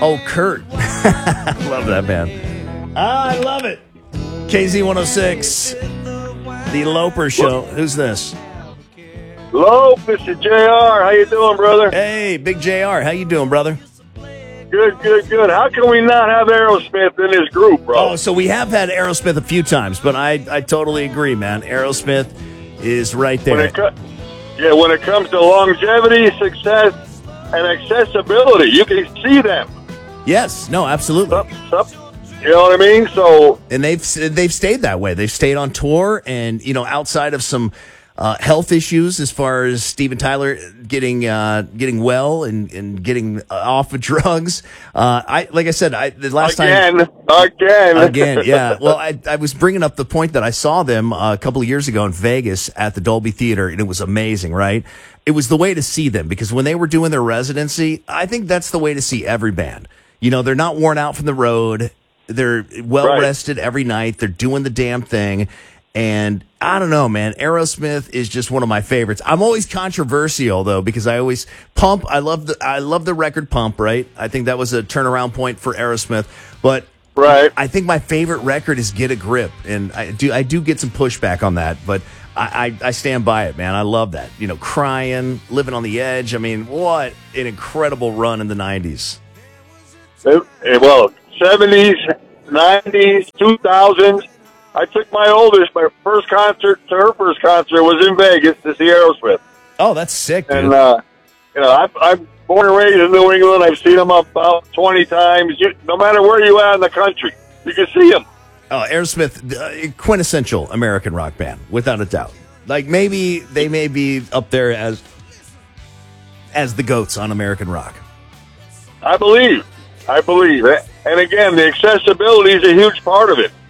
Oh, Kurt. I love that band. I love it. KZ106, the Loper Show. Who's this? Hello, Mr. JR. How you doing, brother? Hey, Big JR. How you doing, brother? Good. How can we not have Aerosmith in this group, bro? Oh, so we have had Aerosmith a few times, but I totally agree, man. Aerosmith is right there. When it comes to longevity, success, and accessibility, you can see them. Yes, no, absolutely. You know what I mean? So, and they've stayed that way. They've stayed on tour, and outside of some health issues, as far as Steven Tyler getting well and getting off of drugs. Like I said, the last time again, yeah. Well, I was bringing up the point that I saw them a couple of years ago in Vegas at the Dolby Theater, and it was amazing, right? It was the way to see them, because when they were doing their residency, I think that's the way to see every band. They're not worn out from the road. They're well rested every night. They're doing the damn thing. And I don't know, man. Aerosmith is just one of my favorites. I'm always controversial though, because I always Pump. I love the record Pump, right? I think that was a turnaround point for Aerosmith. But I think my favorite record is Get a Grip, and I do get some pushback on that, but I stand by it, man. I love that. Crying, Living on the Edge. I mean, what an incredible run in the 90s. Well, 70s, 90s, 2000s. I took my oldest. My first concert was in Vegas to see Aerosmith. Oh, that's sick, dude. And I'm born and raised in New England. I've seen them about 20 times. No matter where you are in the country, you can see them. Oh, Aerosmith, quintessential American rock band, without a doubt. Like, maybe they may be up there as the GOATs on American rock. I believe. And again, the accessibility is a huge part of it.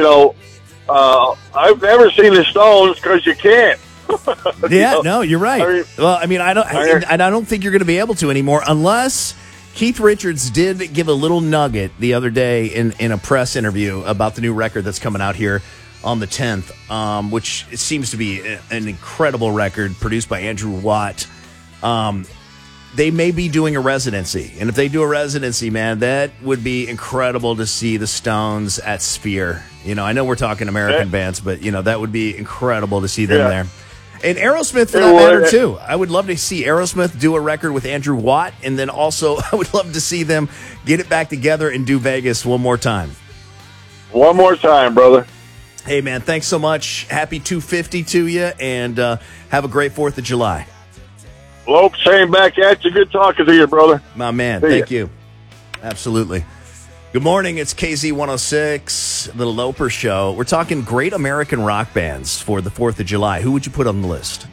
I've never seen the Stones because you can't. Yeah, no, you're right. I don't think you're going to be able to anymore, unless Keith Richards did give a little nugget the other day in a press interview about the new record that's coming out here on the 10th, which seems to be an incredible record produced by Andrew Watt. They may be doing a residency, and if they do a residency, man, that would be incredible to see the Stones at Sphere. I know we're talking American bands, but that would be incredible to see them there. And Aerosmith, for that matter, too. I would love to see Aerosmith do a record with Andrew Watt, and then also I would love to see them get it back together and do Vegas one more time. One more time, brother. Hey, man, thanks so much. Happy 250 to you, and have a great 4th of July. Lope, same back at you. Good talking to you, brother. My man, thank you. Absolutely. Good morning. It's KZ106, the Loper Show. We're talking great American rock bands for the 4th of July. Who would you put on the list?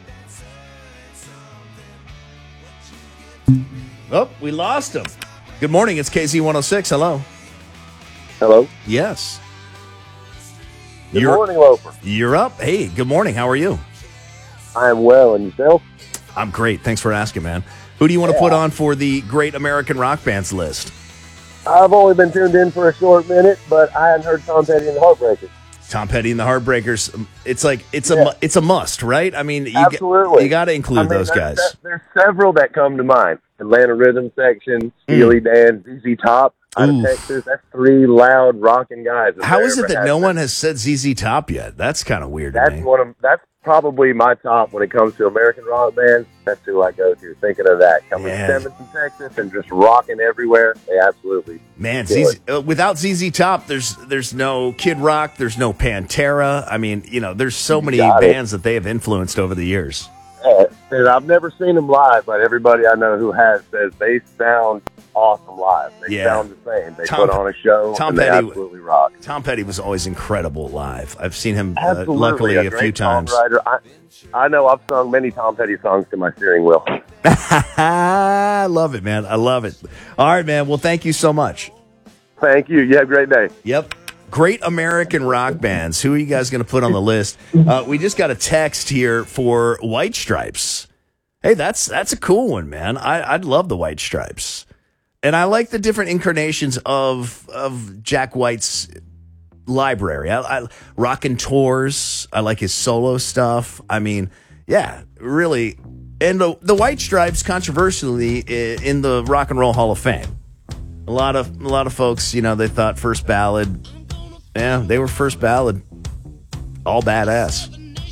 Oh, we lost him. Good morning. It's KZ106. Hello. Hello. Yes. Good morning, Loper. You're up. Hey, good morning. How are you? I am well. And yourself? I'm great. Thanks for asking, man. Who do you want to put on for the great American rock bands list? I've only been tuned in for a short minute, but I hadn't heard Tom Petty and the Heartbreakers. Tom Petty and the Heartbreakers. It's a must, right? I mean, absolutely. You got to include those guys. There's several that come to mind. Atlanta Rhythm Section, Steely Dan, ZZ Top out of Texas. That's 3 loud rocking guys. How is it that no one has said ZZ Top yet? That's kind of weird to me. That's probably my top when it comes to American rock bands. That's who I go to. Thinking of that, coming from Texas and just rocking everywhere. They absolutely, man. Without ZZ Top, there's no Kid Rock, there's no Pantera. I mean, there's so many bands that they have influenced over the years. And I've never seen them live, but everybody I know who has says they sound awesome live. They sound the same. They put on a show and they absolutely rock. Tom Petty was always incredible live. I've seen him luckily a few times. I know I've sung many Tom Petty songs to my steering wheel. I love it, man. I love it. All right, man. Well, thank you so much. Thank you. You have a great day. Yep. Great American rock bands. Who are you guys going to put on the list? We just got a text here for White Stripes. Hey, that's a cool one, man. I'd love the White Stripes. And I like the different incarnations of Jack White's library. I Rockin' Tours. I like his solo stuff. I mean, yeah, really. And the White Stripes, controversially, in the Rock and Roll Hall of Fame. A lot of folks, they thought First Ballad. Yeah, they were First Ballad. All badass.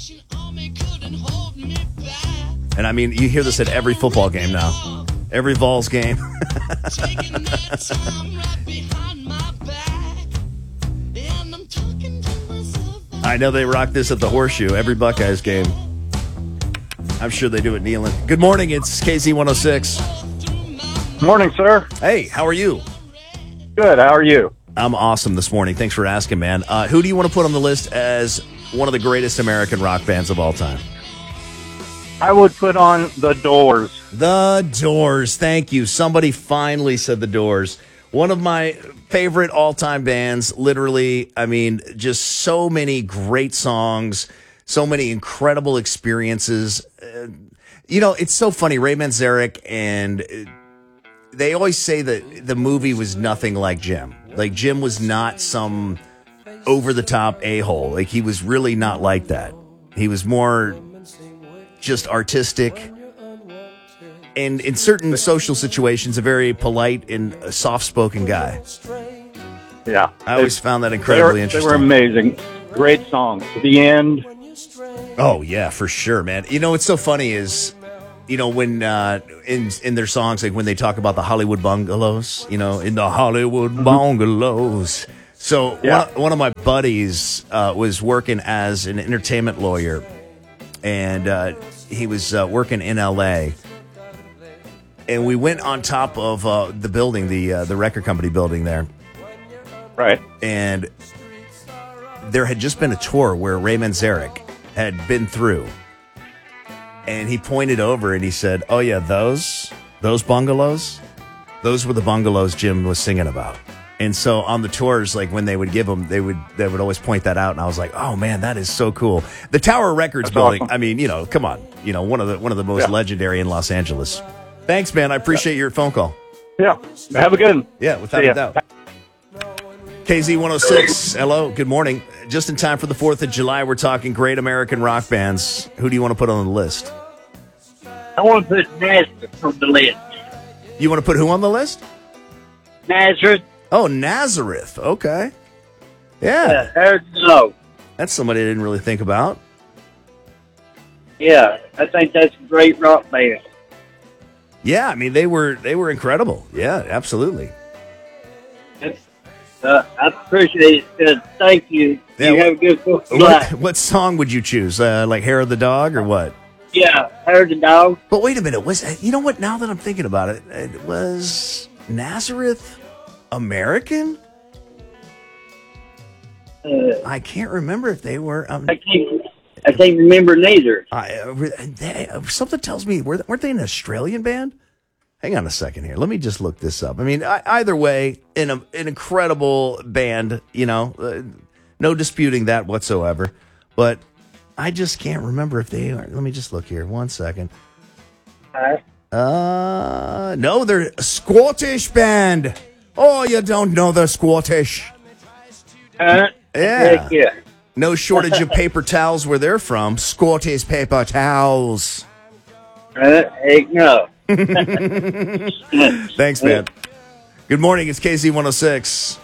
And I mean, you hear this at every football game now. Every Vols game. I know they rock this at the Horseshoe, every Buckeyes game. I'm sure they do at Neyland. Good morning, it's KZ106. Morning, sir. Hey, how are you? Good, how are you? I'm awesome this morning. Thanks for asking, man. Who do you want to put on the list as one of the greatest American rock bands of all time? I would put on The Doors. The Doors. Thank you. Somebody finally said The Doors. One of my favorite all-time bands, literally. I mean, just so many great songs, so many incredible experiences. It's so funny. Ray Manzarek, and they always say that the movie was nothing like Jim. Like, Jim was not some over-the-top a-hole. Like, he was really not like that. He was more just artistic, and in certain social situations, a very polite and soft-spoken guy. Yeah. I always found that incredibly interesting. They were amazing. Great songs. The End. Oh, yeah, for sure, man. What's so funny is, when in their songs, like when they talk about the Hollywood bungalows, in the Hollywood bungalows. So Yeah. one of my buddies was working as an entertainment lawyer, and he was working in L.A., and we went on top of the building, the record company building there. Right. And there had just been a tour where Ray Manzarek had been through. And he pointed over and he said, "Oh, yeah, those bungalows, those were the bungalows Jim was singing about." And so on the tours, like when they would give them, they would always point that out. And I was like, "Oh, man, that is so cool." The Tower Records That's building, awesome. I mean, come on. One of the most legendary in Los Angeles. Thanks, man. I appreciate your phone call. Yeah. Have a good one. Yeah, without See ya. a doubt. KZ106, hello, good morning. Just in time for the 4th of July, we're talking great American rock bands. Who do you want to put on the list? I want to put Nazareth on the list. You want to put who on the list? Nazareth. Oh, Nazareth. Okay. Yeah, Heard no. that's somebody I didn't really think about. Yeah, I think that's a great rock band. Yeah, I mean, they were incredible. Yeah, absolutely. I appreciate it. Thank you. Yeah, You have a good 4th of July. What song would you choose? Like Hair of the Dog or what? Yeah, heard the dog. But wait a minute. You know what? Now that I'm thinking about it, it was Nazareth American? I can't remember if they were. I can't remember neither. Something tells me, weren't they an Australian band? Hang on a second here. Let me just look this up. I mean, either way, an incredible band, no disputing that whatsoever. But I just can't remember if they are. Let me just look here. 1 second. No, they're a Scottish band. Oh, you don't know they're Scottish. Yeah. Yeah. Yeah. No shortage of paper towels where they're from. Scottish paper towels. Heck no. Thanks, man. Good morning. It's KZ106.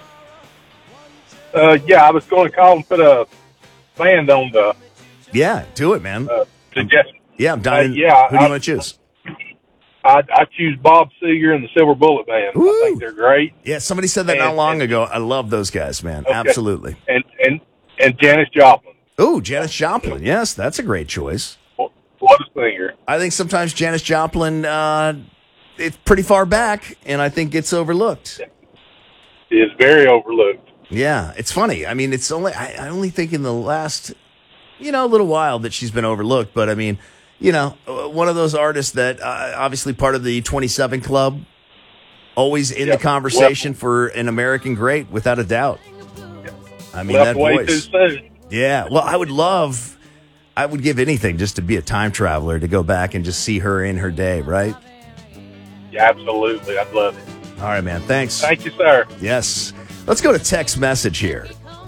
Yeah, I was going to call and put a band on the Yeah, do it, man. suggestion. Yeah, I'm dying. yeah, Who do you want to choose? I choose Bob Seger and the Silver Bullet Band. Woo. I think they're great. Yeah, somebody said that not long ago. I love those guys, man. Okay. Absolutely. And Janis Joplin. Oh, Janis Joplin. Yes, that's a great choice. What a singer. I think sometimes Janis Joplin, it's pretty far back, and I think gets overlooked. She is very overlooked. Yeah, it's funny. I mean, I only think in the last, little while that she's been overlooked. But I mean, one of those artists that obviously part of the 27 Club, always in the conversation for an American great, without a doubt. I mean, Left that way voice. too soon. Yeah, well, I would give anything just to be a time traveler, to go back and just see her in her day, right? Yeah, absolutely. I'd love it. All right, man. Thanks. Thank you, sir. Yes. Let's go to text message here.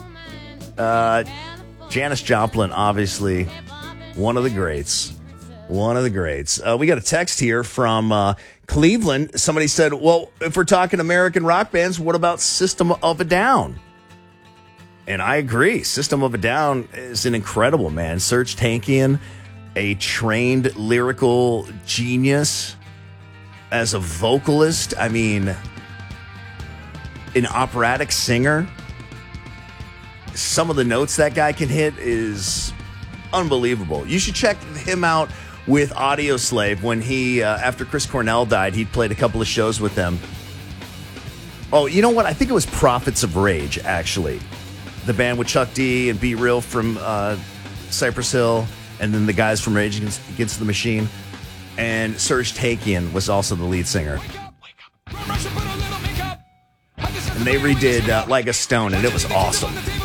Janis Joplin, obviously, one of the greats. One of the greats. We got a text here from Cleveland, somebody said, well, if we're talking American rock bands, what about System of a Down? And I agree. System of a Down is an incredible, man. Serj Tankian, a trained lyrical genius as a vocalist. I mean, an operatic singer. Some of the notes that guy can hit is unbelievable. You should check him out with Audioslave. When he, after Chris Cornell died, he played a couple of shows with them. Oh, you know what? I think it was Prophets of Rage, actually. The band with Chuck D and Be Real from Cypress Hill, and then the guys from Rage Against the Machine. And Serj Tankian was also the lead singer. And they redid Like a Stone, and it was awesome.